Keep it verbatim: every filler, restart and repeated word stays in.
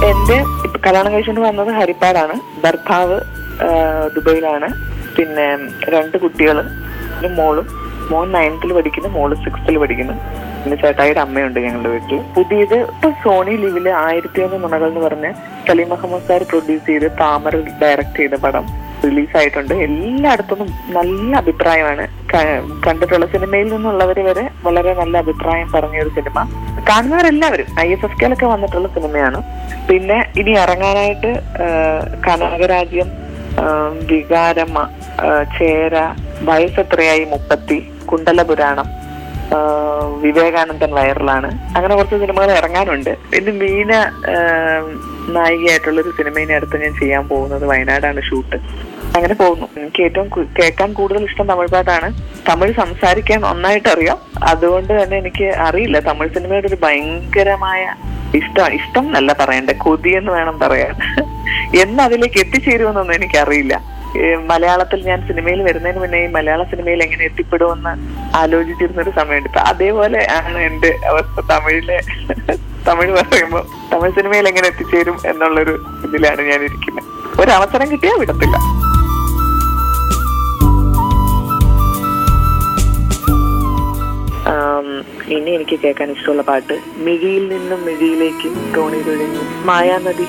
എന്റെ ഇപ്പൊ കല്യാണം കഴിച്ചുകൊണ്ട് വന്നത് ഹരിപ്പാടാണ്. ഭർത്താവ് ദുബൈയിലാണ്. പിന്നെ രണ്ട് കുട്ടികള്, മോളും മോൻ നയൻത്തിൽ പഠിക്കുന്നു, മോള് സിക്സ്ത്തിൽ പഠിക്കുന്നു. പിന്നെ ചേട്ടായിയുടെ അമ്മയുണ്ട് ഞങ്ങളുടെ വീട്ടിൽ. പുതിയത് ഇപ്പൊ സോണി ലിവില് ആയിരത്തി ഒന്ന് നുണകൾ എന്ന് പറഞ്ഞ് സലീം മുഹമ്മദ് സാർ പ്രൊഡ്യൂസ് ചെയ്ത് താമര ഡയറക്ട് ചെയ്ത പടം റിലീസായിട്ടുണ്ട്. എല്ലായിടത്തും നല്ല അഭിപ്രായമാണ്. കണ്ടിട്ടുള്ള സിനിമയിൽ നിന്നുള്ളവര് വരെ വളരെ നല്ല അഭിപ്രായം പറഞ്ഞ ഒരു സിനിമ. കാണുന്നവരെല്ലാവരും ഐ എസ് എഫ് കെയിലൊക്കെ വന്നിട്ടുള്ള സിനിമയാണ്. പിന്നെ ഇനി ഇറങ്ങാനായിട്ട് കനകരാജ്യം, വികാരം, ചേര, വയസ്സെത്രയായി മുപ്പത്തി, കുണ്ടലപുരാണം, വിവേകാനന്ദൻ വൈറലാണ്, അങ്ങനെ കുറച്ച് സിനിമകൾ ഇറങ്ങാനുണ്ട്. പിന്നെ മീന നായികയായിട്ടുള്ളൊരു സിനിമ ഇനി അടുത്ത് ഞാൻ ചെയ്യാൻ പോകുന്നത് വയനാടാണ് ഷൂട്ട്. അങ്ങനെ പോകുന്നു. എനിക്ക് ഏറ്റവും കേൾക്കാൻ കൂടുതൽ ഇഷ്ടം തമിഴ് പാട്ടാണ്. തമിഴ് സംസാരിക്കാൻ നന്നായിട്ട് അറിയാം. അതുകൊണ്ട് തന്നെ എനിക്ക് അറിയില്ല, തമിഴ് സിനിമയുടെ ഒരു ഭയങ്കരമായ ഇഷ്ടം ഇഷ്ടം എന്നല്ല പറയണ്ടേ, കൊതിയെന്ന് വേണം പറയാൻ. എന്ന് അതിലേക്ക് എത്തിച്ചേരുമെന്നൊന്നും എനിക്കറിയില്ല. മലയാളത്തിൽ ഞാൻ സിനിമയിൽ വരുന്നതിന് മുന്നേ ഈ മലയാള സിനിമയിൽ എങ്ങനെ എത്തിപ്പെടുമെന്ന് ആലോചിച്ചിരുന്നൊരു സമയമുണ്ട്. ഇപ്പൊ അതേപോലെ ആണ് എന്റെ അവസ്ഥ. തമിഴിലെ തമിഴ് പറയുമ്പോൾ തമിഴ് സിനിമയിൽ എങ്ങനെ എത്തിച്ചേരും എന്നുള്ളൊരു ഇതിലാണ് ഞാൻ ഇരിക്കുന്നത്. ഒരവസരം കിട്ടിയാൽ വിടത്തില്ല. ഇനി എനിക്ക് കേൾക്കാൻ ഇഷ്ടമുള്ള പാട്ട് മിഴിയിൽ നിന്നും മിഴിയിലേക്ക് തോണി തുഴഞ്ഞു, മായാനദി